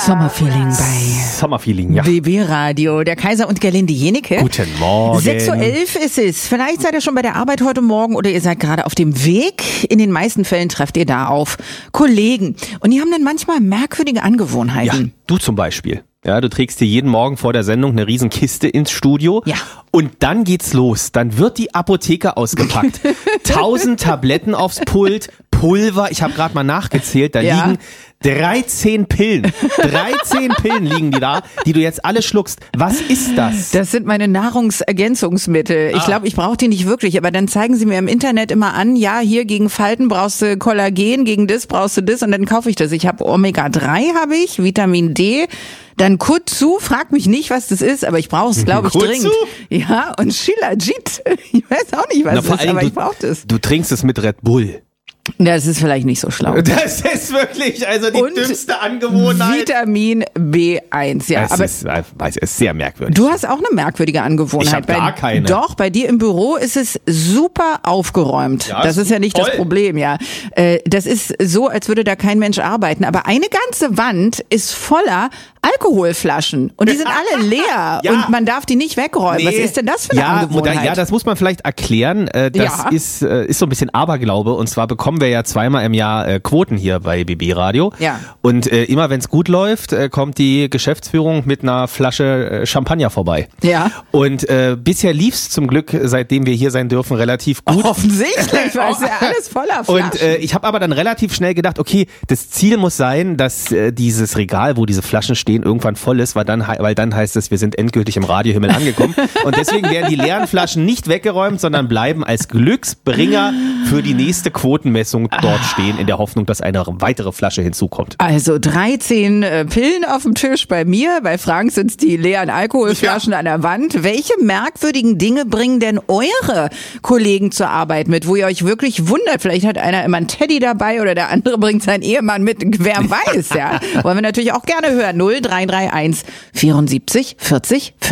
Sommerfeeling bei Sommerfeeling, ja. BB-Radio, der Kaiser und Gerlinde Jenike. Guten Morgen. 6.11 Uhr ist es. Vielleicht seid ihr schon bei der Arbeit heute Morgen oder ihr seid gerade auf dem Weg. In den meisten Fällen trefft ihr da auf Kollegen. Und die haben dann manchmal merkwürdige Angewohnheiten. Ja, du zum Beispiel. Ja, du trägst dir jeden Morgen vor der Sendung eine riesen Kiste ins Studio. Ja. Und dann geht's los. Dann wird die Apotheke ausgepackt. 1000 Tabletten aufs Pult, Pulver. Ich habe gerade mal nachgezählt. Da liegen 13 Pillen. 13 Pillen liegen die da, die du jetzt alle schluckst. Was ist das? Das sind meine Nahrungsergänzungsmittel. Ich glaube, ich brauche die nicht wirklich, aber dann zeigen sie mir im Internet immer an, ja, hier gegen Falten brauchst du Kollagen, gegen das brauchst du das und dann kaufe ich das. Ich habe Omega-3, habe ich, Vitamin D, dann Kutsu, frag mich nicht, was das ist, aber ich brauche es, glaube ich, dringend. Ja, und Shilajit. Ich weiß auch nicht, was das ist, aber ich brauche das. Du trinkst es mit Red Bull. Das ist vielleicht nicht so schlau. Das ist wirklich also die dümmste Angewohnheit. Vitamin B1, ja. Es ist sehr merkwürdig. Du hast auch eine merkwürdige Angewohnheit. Ich habe gar keine. Doch, bei dir im Büro ist es super aufgeräumt. Ja, das ist ja nicht das Problem, ja. Das ist so, als würde da kein Mensch arbeiten. Aber eine ganze Wand ist voller Alkoholflaschen und die sind alle leer und man darf die nicht wegräumen. Nee. Was ist denn das für eine Angewohnheit? Ja, das muss man vielleicht erklären. Das ist so ein bisschen Aberglaube und zwar bekommen wir ja zweimal im Jahr Quoten hier bei BB Radio. Ja. Und immer wenn es gut läuft, kommt die Geschäftsführung mit einer Flasche Champagner vorbei. Ja. Und bisher lief's zum Glück, seitdem wir hier sein dürfen, relativ gut. Offensichtlich, weil es ja alles voller Flaschen. Und ich habe aber dann relativ schnell gedacht, okay, das Ziel muss sein, dass dieses Regal, wo diese Flaschen stehen, irgendwann voll ist, weil dann heißt es, wir sind endgültig im Radiohimmel angekommen. Und deswegen werden die leeren Flaschen nicht weggeräumt, sondern bleiben als Glücksbringer für die nächste Quotenmessung dort stehen, in der Hoffnung, dass eine weitere Flasche hinzukommt. Also 13 Pillen auf dem Tisch bei mir, bei Frank sind es die leeren Alkoholflaschen an der Wand. Welche merkwürdigen Dinge bringen denn eure Kollegen zur Arbeit mit, wo ihr euch wirklich wundert? Vielleicht hat einer immer einen Teddy dabei oder der andere bringt seinen Ehemann mit, wer weiß, ja. Wollen wir natürlich auch gerne hören. 0331 74 40 40.